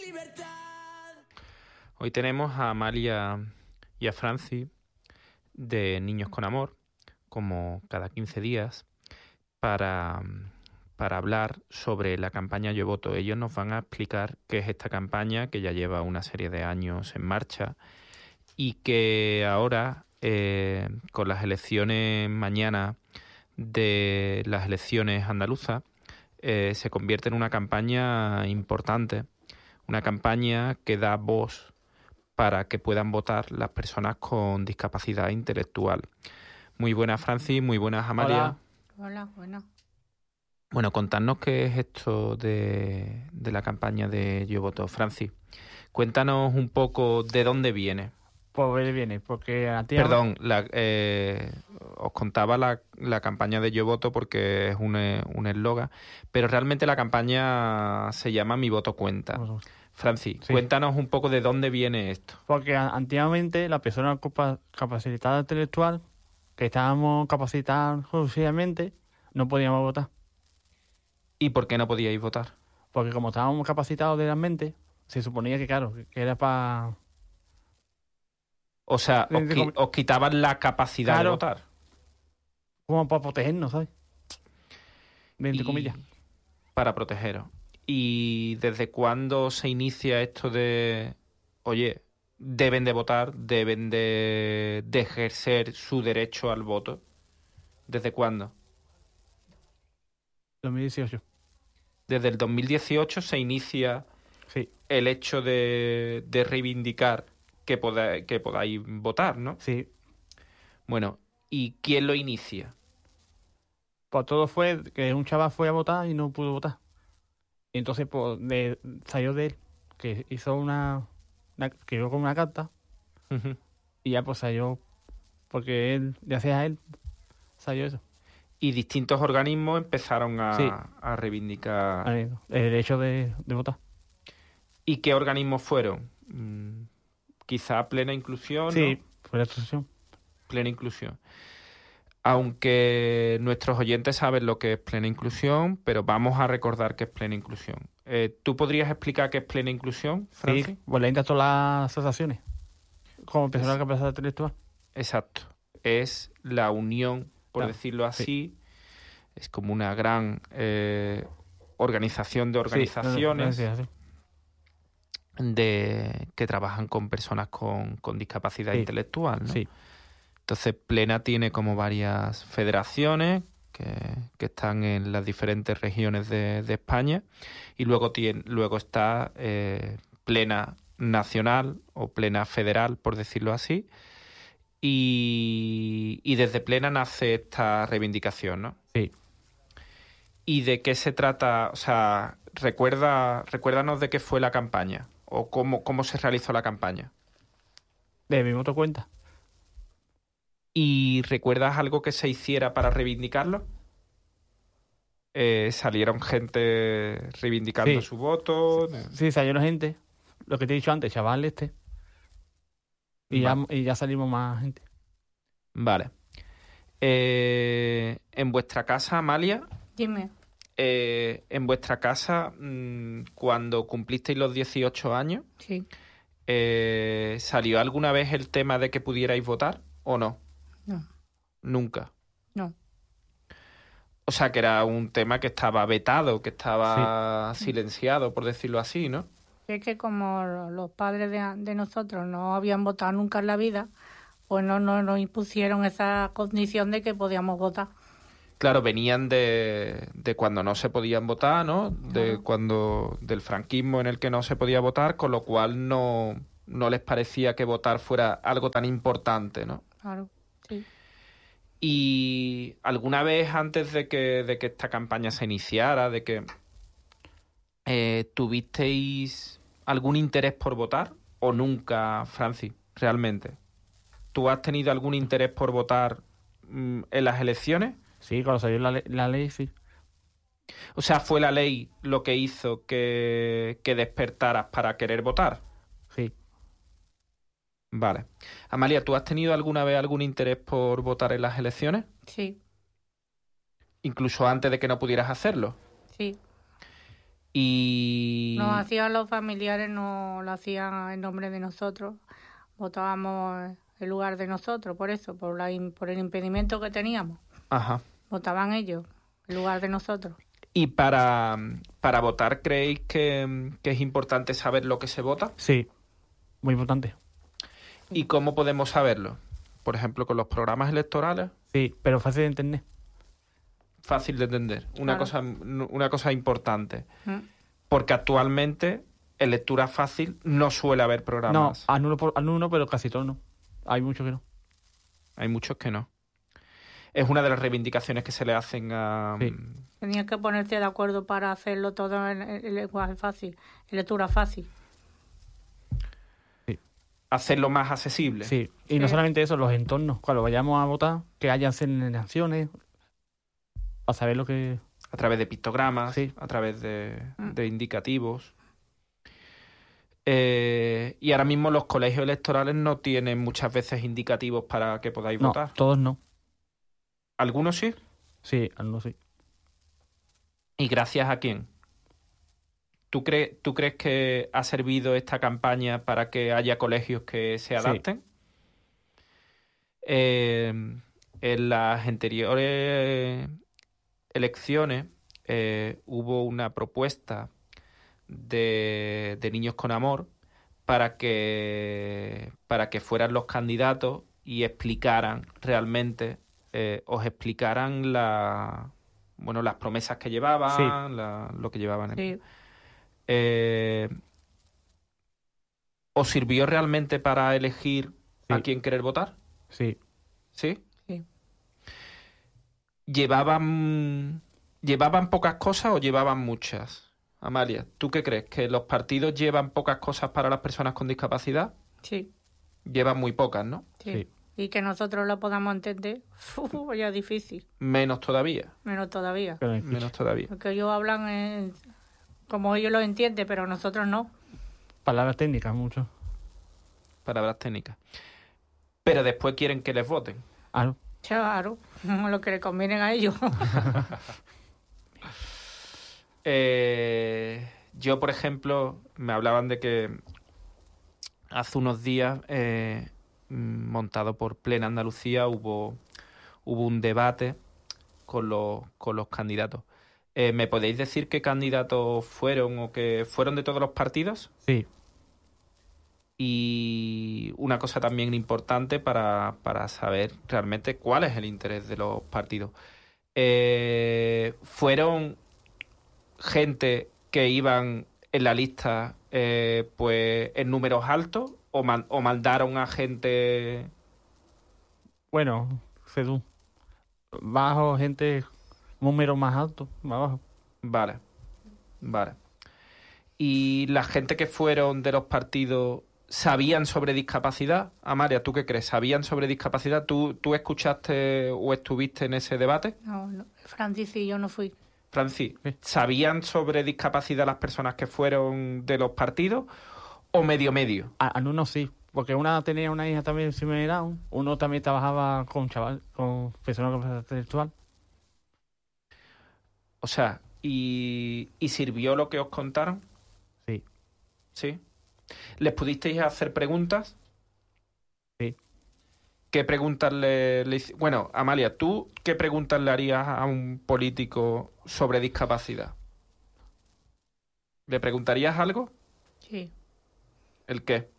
Hoy tenemos a Amalia y a Franci de Niños con Amor, como cada 15 días, para hablar sobre la campaña Yo Voto. Ellos nos van a explicar qué es esta campaña, que ya lleva una serie de años en marcha y que ahora, con las elecciones mañana de las elecciones andaluzas, se convierte en una campaña importante, una campaña que da voz para que puedan votar las personas con discapacidad intelectual. Muy buenas, Franci, muy buenas, Amalia. Hola, bueno. Bueno, contadnos qué es esto de la campaña de Yo Voto. Franci, cuéntanos un poco de dónde viene. Pues viene, porque Perdón, os contaba la campaña de Yo Voto porque es un eslogan, pero realmente la campaña se llama Mi Voto Cuenta. Franci, sí. Cuéntanos un poco de dónde viene esto. Porque antiguamente la persona capacitada intelectual, que estábamos capacitados exclusivamente, no podíamos votar. ¿Y por qué no podíais votar? Porque como estábamos capacitados de la mente, se suponía que, claro, que era para... O sea, os quitaban la capacidad de votar. Como para protegernos, ¿sabes? Entre comillas. Para protegeros. ¿Y desde cuándo se inicia esto de, oye, deben de votar, deben de ejercer su derecho al voto? ¿Desde cuándo? 2018. Desde el 2018 se inicia el hecho de reivindicar que podáis votar, ¿no? Sí. Bueno, ¿y quién lo inicia? Pues todo fue que un chaval fue a votar y no pudo votar. Y entonces pues, salió de él, que hizo que iba con una carta, y ya pues salió, porque él, gracias a él, salió eso. Y distintos organismos empezaron a reivindicar el derecho de votar. ¿Y qué organismos fueron? Quizá Plena Inclusión, sí, ¿no? Fue la asociación. Plena Inclusión. Aunque nuestros oyentes saben lo que es Plena Inclusión, pero vamos a recordar qué es Plena Inclusión. ¿Tú podrías explicar qué es Plena Inclusión, Franci? Sí, pues le todas las asociaciones, como persona de capacidad intelectual. Exacto. Es la unión, por decirlo así, es como una gran organización de organizaciones que trabajan con personas con discapacidad intelectual, ¿no? Sí. Entonces, Plena tiene como varias federaciones que están en las diferentes regiones de España y luego está Plena Nacional o Plena Federal, por decirlo así, y desde Plena nace esta reivindicación, ¿no? Sí. ¿Y de qué se trata? O sea, recuérdanos de qué fue la campaña o cómo se realizó la campaña. De Mi Voto Cuenta. ¿Y recuerdas algo que se hiciera para reivindicarlo? ¿Salieron gente reivindicando su voto? Sí, salieron gente. Lo que te he dicho antes, chaval Y ya salimos más gente. Vale. En vuestra casa, Amalia... Dime. En vuestra casa, cuando cumplisteis los 18 años... Sí. ¿Salió alguna vez el tema de que pudierais votar o no? No. Nunca. No. O sea, que era un tema que estaba vetado, que estaba silenciado, por decirlo así, ¿no? Es que como los padres de nosotros no habían votado nunca en la vida, pues no nos impusieron esa condición de que podíamos votar. Claro, venían de cuando no se podían votar, ¿no? Del franquismo en el que no se podía votar, con lo cual no les parecía que votar fuera algo tan importante, ¿no? Claro, sí. Y alguna vez antes de que esta campaña se iniciara, de que ¿tuvisteis algún interés por votar o nunca, Franci, realmente? ¿Tú has tenido algún interés por votar en las elecciones? Sí, cuando salió la ley, sí. O sea, ¿fue la ley lo que hizo que despertaras para querer votar? Sí. Vale. Amalia, ¿tú has tenido alguna vez algún interés por votar en las elecciones? Sí. Incluso antes de que no pudieras hacerlo. Sí. Y... Nos hacían los familiares, no lo hacían en nombre de nosotros. Votábamos en lugar de nosotros, por eso, por el impedimento que teníamos. Ajá. Votaban ellos en lugar de nosotros. ¿Y para votar creéis que es importante saber lo que se vota? Sí, muy importante. ¿Y cómo podemos saberlo? Por ejemplo, con los programas electorales. Sí, pero fácil de entender. Fácil de entender. Claro. Una cosa importante. Mm. Porque actualmente en lectura fácil no suele haber No, programas. alguno, pero casi todos no. Hay muchos que no. Hay muchos que no. Es una de las reivindicaciones que se le hacen a... Sí. Tenías que ponerte de acuerdo para hacerlo todo en lenguaje fácil, en lectura fácil. hacerlo más accesible. Sí, y no Sí. solamente eso, los entornos, cuando vayamos a votar, que hayan señalizaciones, para saber lo que... A través de pictogramas, Sí. a través de indicativos. Y ahora mismo los colegios electorales no tienen muchas veces indicativos para que podáis No, votar. todos no. ¿Algunos sí? Sí, algunos sí. ¿Y gracias a quién? ¿Tú crees que ha servido esta campaña para que haya colegios que se adapten? En las anteriores elecciones hubo una propuesta de Niños con Amor para que fueran los candidatos y explicaran realmente, os explicaran las promesas que llevaban, lo que llevaban. Sí. ¿Os sirvió realmente para elegir a Sí. quién querer votar? Sí. ¿Sí? Sí. ¿Llevaban pocas cosas o llevaban muchas? Amalia, ¿tú qué crees? ¿Que los partidos llevan pocas cosas para las personas con discapacidad? Sí. Llevan muy pocas, ¿no? Sí. Sí. Y que nosotros lo podamos entender, ya es difícil, Menos todavía. menos todavía. Pero Menos todavía. Porque ellos hablan como ellos lo entienden, pero nosotros no. palabras técnicas, mucho. Palabras técnicas. Pero después quieren que les voten. Ah, Claro, lo que le conviene a ellos. Yo, por ejemplo, me hablaban de que hace unos días, montado por Plena Andalucía, hubo un debate con los candidatos. ¿Me podéis decir qué candidatos fueron o que fueron de todos los partidos? sí. Y una cosa también importante para saber realmente cuál es el interés de los partidos. ¿Fueron gente que iban en la lista pues en números altos o mandaron a gente? Bueno, según. Bajo, gente, número más alto, más bajo. Vale. ¿Y la gente que fueron de los partidos sabían sobre discapacidad? Amalia, ¿tú qué crees? ¿Sabían sobre discapacidad? ¿Tú escuchaste o estuviste en ese debate? No, Francis y yo no fui. Francis, ¿sabían sobre discapacidad las personas que fueron de los partidos o medio? Algunos sí, porque una tenía una hija también similar, uno también trabajaba con personas con discapacidad intelectual. O sea, ¿y sirvió lo que os contaron? Sí. ¿Sí? ¿Les pudisteis hacer preguntas? Sí. ¿Qué preguntas Bueno, Amalia, ¿tú qué preguntas le harías a un político sobre discapacidad? ¿Le preguntarías algo? Sí. ¿El qué?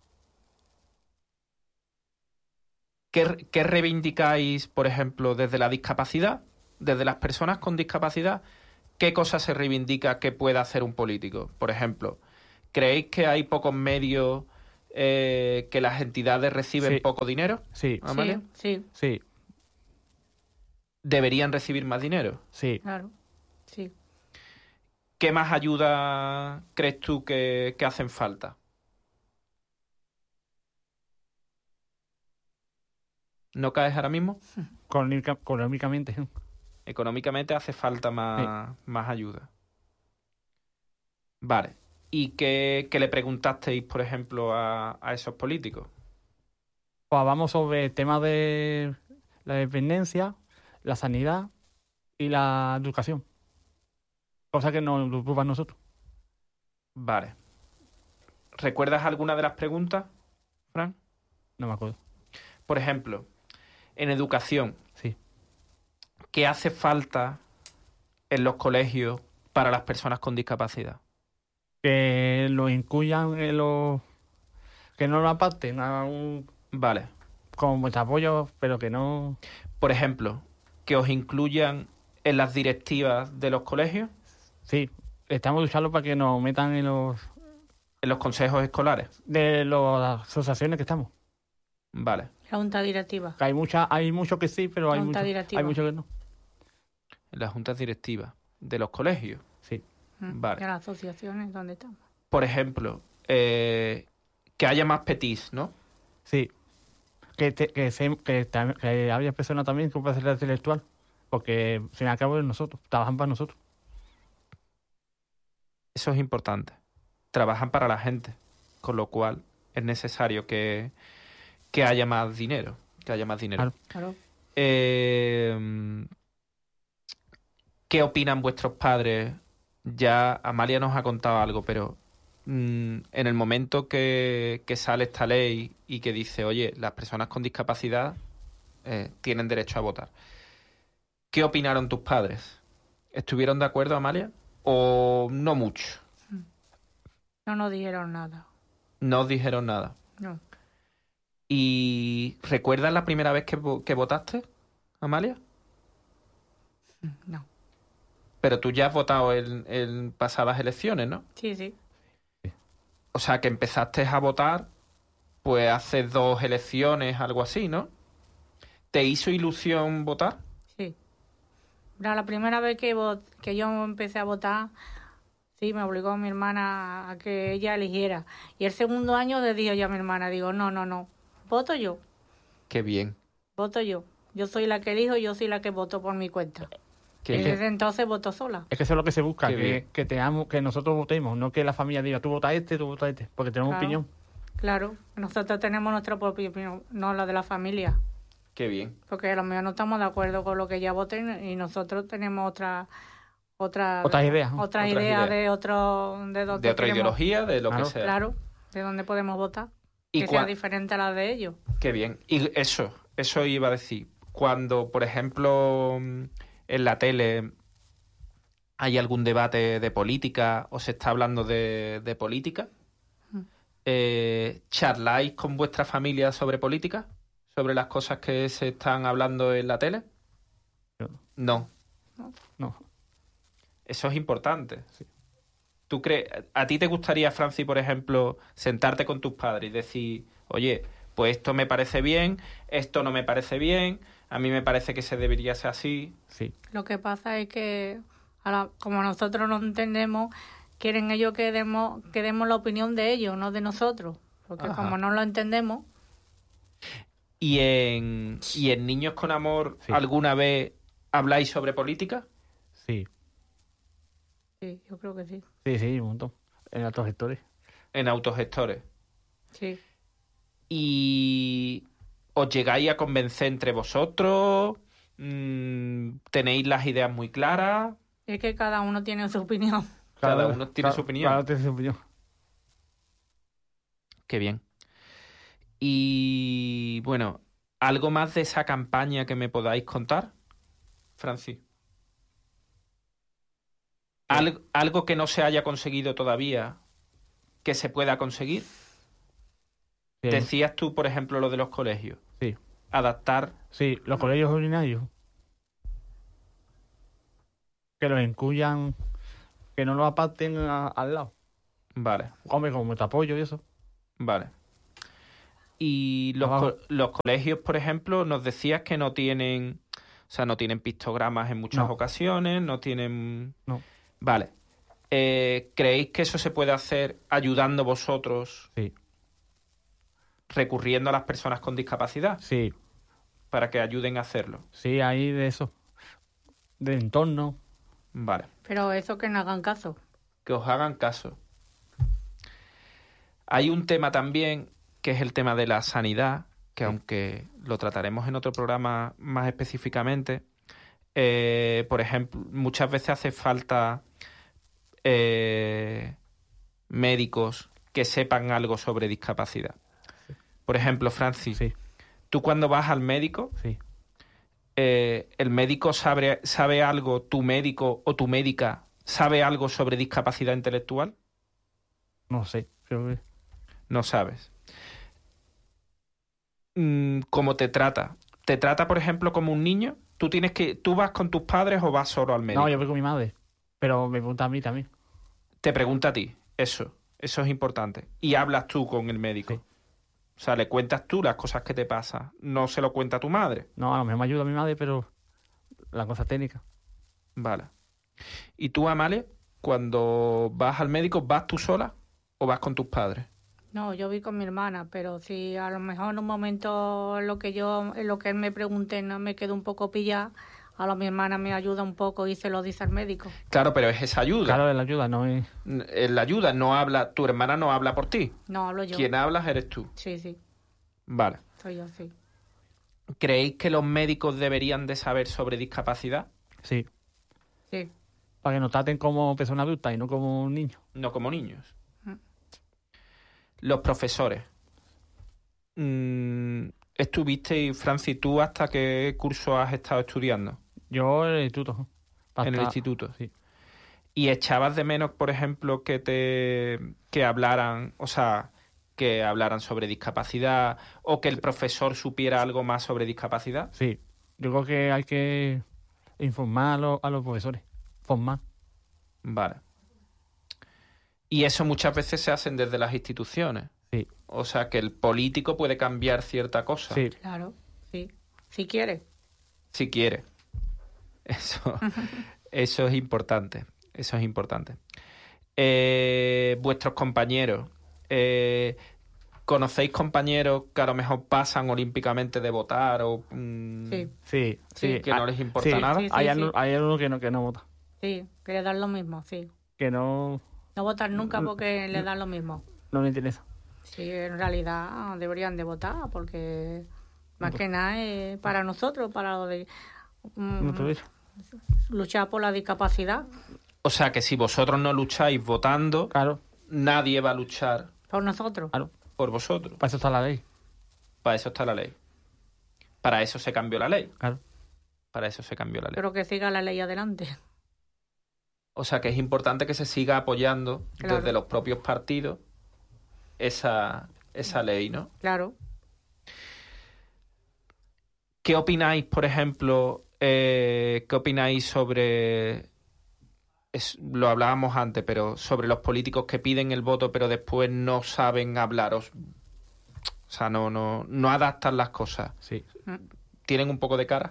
¿Qué reivindicáis, por ejemplo, desde la discapacidad, desde las personas con discapacidad? ¿Qué cosas se reivindica que pueda hacer un político? Por ejemplo, ¿creéis que hay pocos medios, que las entidades reciben Sí. poco dinero? Sí, ¿Amalia? Sí, sí, ¿Deberían recibir más dinero? sí. claro. Sí. ¿Qué más ayuda crees tú que hacen falta? ¿No caes ahora mismo? Económicamente. Económicamente hace falta más ayuda. Vale. ¿Y qué le preguntasteis, por ejemplo, a esos políticos? Pues hablamos sobre el tema de la dependencia, la sanidad y la educación. Cosa que nos preocupa a nosotros. Vale. ¿Recuerdas alguna de las preguntas, Fran? No me acuerdo. Por ejemplo, en educación, Sí. ¿qué hace falta en los colegios para las personas con discapacidad? Que lo incluyan en los... Que no lo aparten Vale. con vuestro apoyo, pero que no... Por ejemplo, que os incluyan en las directivas de los colegios, Sí, estamos luchando para que nos metan en los... en los consejos escolares. de las asociaciones que estamos. Vale. La junta directiva. Que hay muchos que sí, pero hay Junta muchos directiva. que no. En las juntas directivas de los colegios. Sí. Vale. Y a las asociaciones donde estamos. Por ejemplo, que haya más petis, ¿no? Sí. Que haya personas también con capacidad intelectual. Porque, al fin y al cabo, nosotros, trabajan para nosotros. Eso es importante. Trabajan para la gente, con lo cual es necesario que haya más dinero. Que haya más dinero. Claro. ¿Qué opinan vuestros padres? Ya Amalia nos ha contado algo, pero en el momento que sale esta ley y que dice, oye, las personas con discapacidad tienen derecho a votar. ¿Qué opinaron tus padres? ¿Estuvieron de acuerdo, Amalia? ¿O no mucho? No nos dijeron nada. No os dijeron nada. No. ¿Y recuerdas la primera vez que votaste, Amalia? No. Pero tú ya has votado en pasadas elecciones, ¿no? Sí. O sea, que empezaste a votar pues hace 2 elecciones, algo así, ¿no? ¿Te hizo ilusión votar? Sí. La primera vez que yo empecé a votar, sí, me obligó mi hermana a que ella eligiera. Y el segundo año le dije yo a mi hermana, digo, no, voto yo. Qué bien. Voto yo. Yo soy la que elijo, yo soy la que voto por mi cuenta. Qué Y bien. desde entonces voto sola. Es que eso es lo que se busca, Qué bien. que nosotros votemos, no que la familia diga, tú votas tú votas porque tenemos Claro. opinión. Claro, nosotros tenemos nuestra propia opinión, no la de la familia. Qué bien. Porque a lo mejor no estamos de acuerdo con lo que ella voten y nosotros tenemos otras ideas, ¿no? otras Otras ideas ideas. de donde De otra queremos- ideología, de lo Claro. que sea. Claro, de donde podemos votar. Y Que sea diferente a la de ellos. Qué bien. Y eso iba a decir. Cuando, por ejemplo, en la tele hay algún debate de política o se está hablando de política, ¿charláis con vuestra familia sobre política? ¿Sobre las cosas que se están hablando en la tele? No. No. Eso es importante. ¿Tú crees, a ti te gustaría, Franci, por ejemplo, sentarte con tus padres y decir, oye, pues esto me parece bien, esto no me parece bien, a mí me parece que se debería ser así? Sí. Lo que pasa es que, como nosotros no entendemos, quieren ellos que demos la opinión de ellos, no de nosotros. Porque Ajá. como no lo entendemos, ¿Y en Niños con Amor Sí. alguna vez habláis sobre política? Sí, sí, yo creo que sí. sí, un montón. En otros sectores. En Autogestores. Sí. ¿Y os llegáis a convencer entre vosotros? ¿Tenéis las ideas muy claras? Es que cada uno tiene su opinión. Cada uno tiene su opinión. Cada uno tiene su opinión. Qué bien. Y bueno, ¿algo más de esa campaña que me podáis contar, Francis? ¿Algo que no se haya conseguido todavía que se pueda conseguir? Sí, Decías tú, por ejemplo, lo de los colegios. sí. Adaptar. Sí, los colegios ordinarios. Que los incluyan, que no los aparten al lado. Vale, Hombre, con mucho apoyo y eso. vale. Y Abajo. los colegios, por ejemplo, nos decías que no tienen, o sea, no tienen pictogramas en muchas No. ocasiones, no tienen... No. Vale. ¿Creéis que eso se puede hacer ayudando vosotros, Sí, recurriendo a las personas con discapacidad, sí, para que ayuden a hacerlo? sí, hay de eso. De entorno. Vale. Pero eso que no hagan caso. Que os hagan caso. Hay un tema también que es el tema de la sanidad, que aunque lo trataremos en otro programa más específicamente, por ejemplo, muchas veces hace falta médicos que sepan algo sobre discapacidad? Por ejemplo, Francis, Sí, tú cuando vas al médico, sí. ¿el médico sabe algo, tu médico o tu médica sabe algo sobre discapacidad intelectual? No sé. Creo que... No sabes. ¿Cómo te trata? ¿Te trata, por ejemplo, como un niño? ¿Tú vas con tus padres o vas solo al médico? No, yo voy con mi madre. Pero me pregunta a mí también. Te pregunta a ti, eso es importante. Y hablas tú con el médico. Sí. O sea, le cuentas tú las cosas que te pasan. No se lo cuenta tu madre. No, a lo mejor me ayuda mi madre, pero la cosa técnica. Vale. ¿Y tú, Amalia, cuando vas al médico, vas tú sola o vas con tus padres? No, yo vi con mi hermana, pero si a lo mejor en un momento en lo que él me pregunte no me quedo un poco pillada, a lo mi hermana me ayuda un poco y se lo dice al médico. Claro, pero es esa ayuda. Claro, la ayuda no es... La ayuda no habla, tu hermana no habla por ti. No, hablo yo. Quien hablas eres tú. Sí, sí, Vale. soy yo, sí. ¿Creéis que los médicos deberían de saber sobre discapacidad? Sí. Sí. Para que nos traten como persona adulta y no como un niño. No como niños. Mm. Los profesores. Estuviste, Francis, ¿tú hasta qué curso has estado estudiando? Yo en el instituto. En el instituto. Sí. ¿Y echabas de menos, por ejemplo, que hablaran, o sea, que hablaran sobre discapacidad o que el profesor supiera algo más sobre discapacidad? Sí. Yo creo que hay que informar a los profesores. Formar. Vale. Y eso muchas veces se hacen desde las instituciones. Sí. O sea, que el político puede cambiar cierta cosa. Sí. Claro, sí. Si quiere. Si quiere. Eso es importante. Eso es importante. Vuestros compañeros. ¿Conocéis compañeros que a lo mejor pasan olímpicamente de votar o Sí, Sí. Sí. que no les importa Sí. nada? Sí, sí. Hay alguno que no vota. sí, que le dan lo mismo, sí. Que no No votan nunca porque le dan lo mismo. le interesa. Sí, en realidad deberían de votar porque más que nada es para nosotros, para lo de No te ves. luchar por la discapacidad, O sea, que si vosotros no lucháis votando, Claro. nadie va a luchar por nosotros. Claro. por vosotros. Para eso está la ley. Para eso está la ley. Para eso se cambió la ley. Claro. Para eso se cambió la ley. Pero que siga la ley adelante. O sea, que es importante que se siga apoyando Claro. desde los propios partidos esa ley, ¿no? Claro. ¿Qué opináis, por ejemplo, qué opináis sobre, lo hablábamos antes, pero sobre los políticos que piden el voto pero después no saben hablar? O sea, no adaptan las cosas. Sí. ¿Tienen un poco de cara?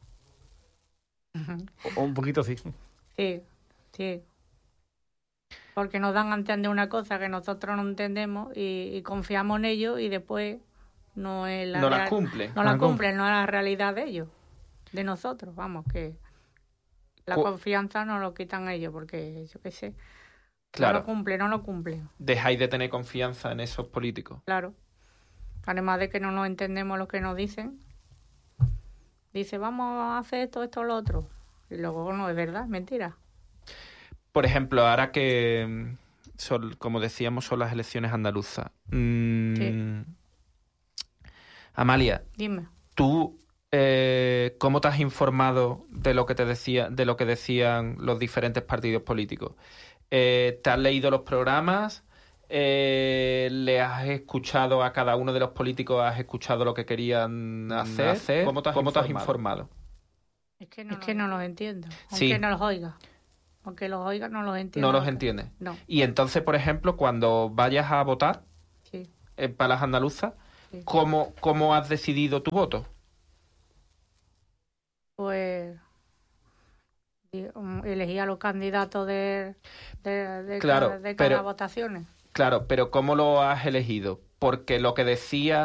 O un poquito sí. Sí, sí. Porque nos dan a entender una cosa que nosotros no entendemos y confiamos en ellos y después no es la No las real- cumple. No No la la cumplen, no es la realidad de ellos, de nosotros, vamos, que la confianza nos lo quitan ellos porque, yo qué sé, Claro. no lo cumplen, Dejáis de tener confianza en esos políticos. claro. Además de que no nos entendemos lo que nos dicen, dice, vamos a hacer esto, lo otro. Y luego no es verdad, es mentira. Por ejemplo, ahora que, como decíamos, son las elecciones andaluzas. Sí. Amalia, Dime. ¿tú cómo te has informado de lo que de lo que decían los diferentes partidos políticos? ¿Te has leído los programas? ¿Le has escuchado a cada uno de los políticos? ¿Has escuchado lo que querían hacer? ¿Cómo te has informado? Es que no los entiendo, aunque Sí. no los oiga. Aunque los oiga, no los entiendo. No los entiendes. No, Y entonces, por ejemplo, cuando vayas a votar sí. para las andaluzas, Sí. ¿cómo has decidido tu voto? Pues elegí a los candidatos de Claro, cada pero- votación. Claro, pero ¿cómo lo has elegido? Porque lo que decía